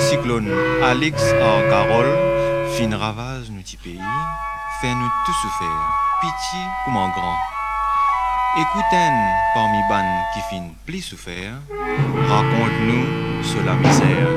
cyclone Alex à Carole, fin ravage nous petit pays, fait nous tout souffrir, pitié comme un grand. Écoutez parmi ban qui fin plus souffert, raconte-nous sur la misère.